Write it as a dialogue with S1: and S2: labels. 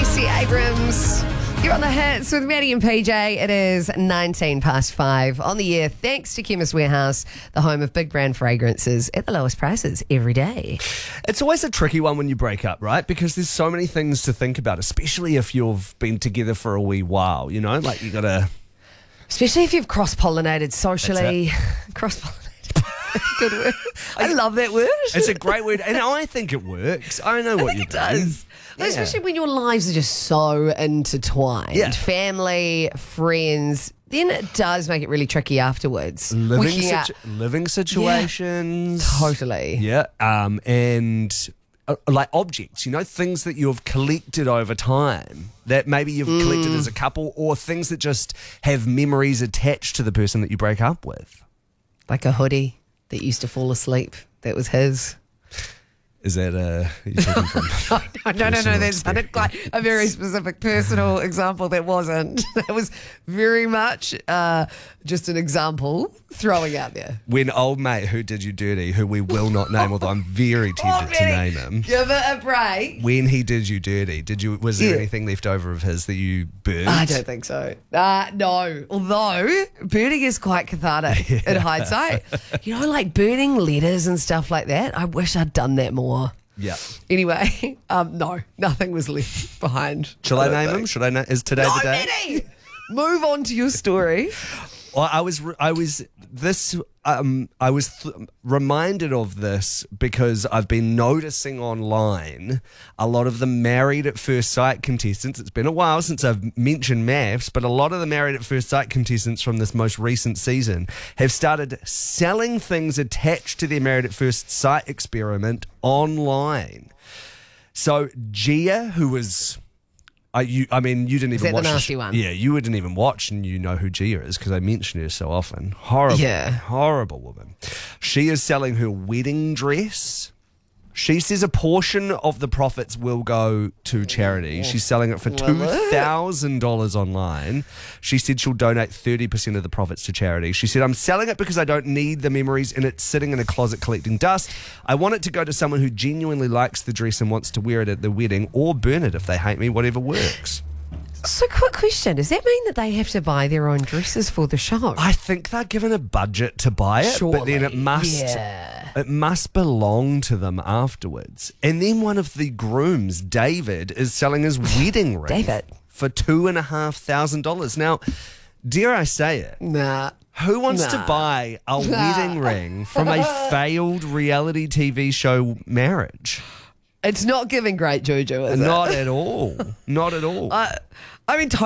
S1: Stacey Abrams. You're on the hits with Maddie and PJ. It is 5:19 on the year. Thanks to Chemist Warehouse, the home of big brand fragrances at the lowest prices every day.
S2: It's always a tricky one when you break up, right? Because there's so many things to think about, especially if you've been together for a wee while, you know? Like, you got to...
S1: Especially if you've cross-pollinated socially. Cross-pollinated. Good word. I love that word.
S2: It's a great word, and I think it works. I know what you're doing.
S1: Yeah. Especially when your lives are just so intertwined.
S2: Yeah.
S1: Family, friends, then it does make it really tricky afterwards.
S2: Living situations.
S1: Yeah, totally.
S2: Yeah. And like objects, you know, things that you've collected over time that maybe you've collected as a couple, or things that just have memories attached to the person that you break up with.
S1: Like a hoodie that used to fall asleep. That was his.
S2: Is that you taking from?
S1: No. That sounded like a very specific personal example. That wasn't. That was very much just an example throwing out there.
S2: When old mate who did you dirty, who we will not name, although I'm very tempted to name him.
S1: Give it a break.
S2: When he did you dirty, was there anything left over of his that you burned?
S1: I don't think so. No. Although burning is quite cathartic in hindsight. You know, like burning letters and stuff like that. I wish I'd done that more.
S2: Yeah.
S1: Anyway, no, nothing was left behind.
S2: Shall I name him? Is today the day?
S1: Maddie! Move on to your story.
S2: Well, I was reminded of this because I've been noticing online a lot of the Married at First Sight contestants. It's been a while since I've mentioned maths, but a lot of the Married at First Sight contestants from this most recent season have started selling things attached to their Married at First Sight experiment online. So Gia, who was... you didn't even watch.
S1: The nasty one?
S2: Yeah, you didn't even watch, and you know who Gia is because I mention her so often. Horrible woman. She is selling her wedding dress. She says a portion of the profits will go to charity. She's selling it for $2,000 online. She said she'll donate 30% of the profits to charity. She said, I'm selling it because I don't need the memories and it's sitting in a closet collecting dust. I want it to go to someone who genuinely likes the dress and wants to wear it at the wedding, or burn it if they hate me, whatever works.
S1: So, quick question. Does that mean that they have to buy their own dresses for the show?
S2: I think they're given a budget to buy it, but then it must belong to them afterwards. And then one of the grooms, David, is selling his wedding ring for $2,500. Now, dare I say it?
S1: Nah.
S2: Who wants to buy a wedding ring from a failed reality TV show marriage?
S1: It's not giving great juju, is it?
S2: Not at all. Not at all.
S1: I mean,